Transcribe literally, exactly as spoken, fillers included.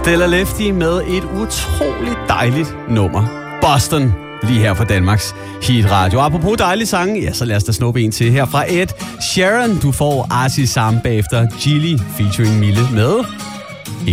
Stella Lefty med et utroligt dejligt nummer. Boston, lige her på Danmarks Hit Radio. Apropos dejlige sange, ja, så lad os da snuppe en til her fra Ed Sheeran. Du får Artie Sam bagefter Gilly featuring Mille med